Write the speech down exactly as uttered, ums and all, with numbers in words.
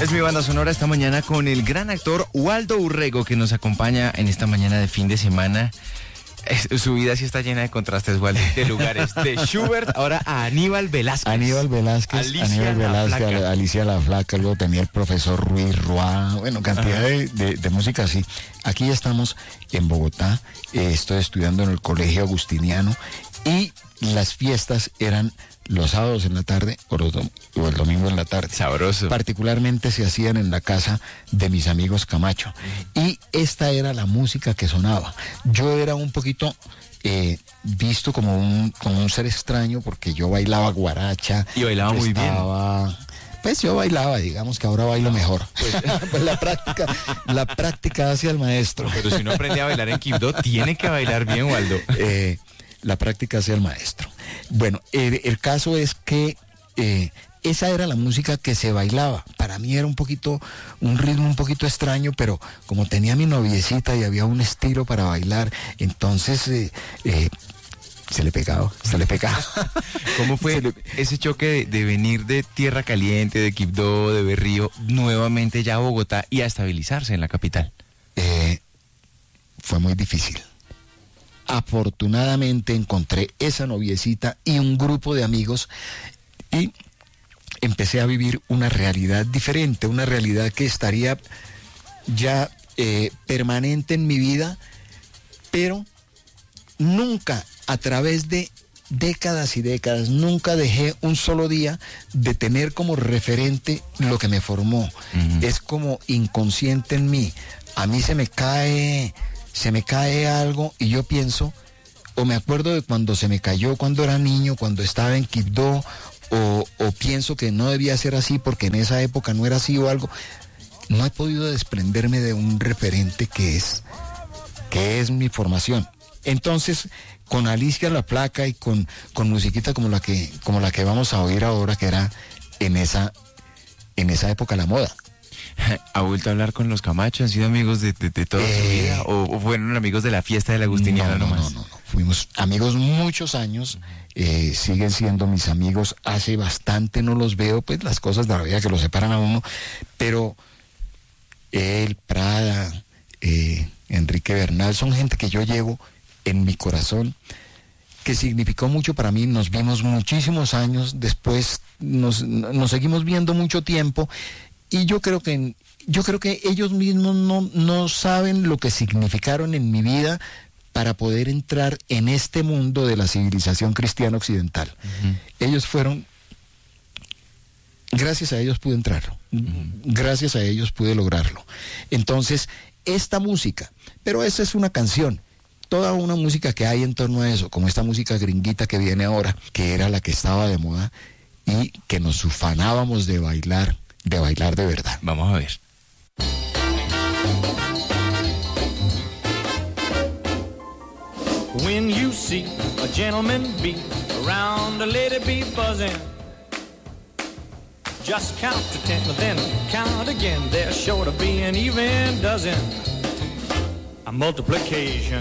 Es mi banda sonora esta mañana con el gran actor Waldo Urrego, que nos acompaña en esta mañana de fin de semana. Es, su vida sí está llena de contrastes, Waldo, de lugares. De Schubert, ahora a Aníbal Velázquez. Aníbal Velázquez, Alicia Aníbal la Velázquez, Flaca. Alicia la Flaca, luego tenía el profesor Ruiz Roa, bueno, cantidad de, de, de música así. Aquí ya estamos en Bogotá, eh, estoy estudiando en el Colegio Agustiniano y las fiestas eran los sábados en la tarde o, los dom- o el domingo en la tarde. Sabroso. Particularmente se hacían en la casa de mis amigos Camacho. Y esta era la música que sonaba. Yo era un poquito eh, visto como un, como un ser extraño porque yo bailaba guaracha. Y bailaba yo muy bien. estaba- Pues yo bailaba, digamos que ahora bailo mejor. Pues la práctica, la práctica hacia el maestro. Pero si uno aprende a bailar en Quibdó, tiene que bailar bien, Waldo. Eh, la práctica hacia el maestro. Bueno, el, el caso es que eh, esa era la música que se bailaba. Para mí era un poquito, un ritmo un poquito extraño, pero como tenía mi noviecita y había un estilo para bailar, entonces eh, eh, se le pegaba, se le pegaba. ¿Cómo fue Se le- ese choque de, de venir de Tierra Caliente, de Quibdó, de Berrío, nuevamente ya a Bogotá y a estabilizarse en la capital? Eh, fue muy difícil. Afortunadamente encontré esa noviecita y un grupo de amigos y empecé a vivir una realidad diferente, una realidad que estaría ya eh, permanente en mi vida, pero nunca, a través de décadas y décadas, nunca dejé un solo día de tener como referente lo que me formó. Ujú. Es como inconsciente en mí. A mí se me cae, se me cae algo y yo pienso, o me acuerdo de cuando se me cayó cuando era niño, cuando estaba en Quibdó, o, o pienso que no debía ser así porque en esa época no era así o algo. No he podido desprenderme de un referente que es, que es mi formación. Entonces, con Alicia la Flaca y con, con musiquita como la que, como la que vamos a oír ahora, que era en esa, en esa época la moda. ¿Ha vuelto a hablar con los Camacho? ¿Han sido amigos de, de- de toda su Eh, vida? ¿O, o fueron amigos de la fiesta de la Agustiniana no, no, nomás? no, no, no. Fuimos amigos muchos años, eh, siguen siendo mis amigos, hace bastante no los veo, pues las cosas de la vida que los separan a uno, pero él, Prada, eh, Enrique Bernal, son gente que yo llevo en mi corazón, que significó mucho para mí. Nos vimos muchísimos años, después nos, nos seguimos viendo mucho tiempo, y yo creo que yo creo que ellos mismos no, no saben lo que significaron en mi vida para poder entrar en este mundo de la civilización cristiana occidental. Ujú. Ellos fueron, gracias a ellos pude entrar, gracias a ellos pude lograrlo. Entonces, esta música, pero esta es una canción, toda una música que hay en torno a eso, como esta música gringuita que viene ahora, que era la que estaba de moda y que nos ufanábamos de bailar, de bailar de verdad. Vamos a ver. When you see a gentleman be around a lady be buzzing, just count to ten, then count again. There's sure to be an even dozen. A multiplication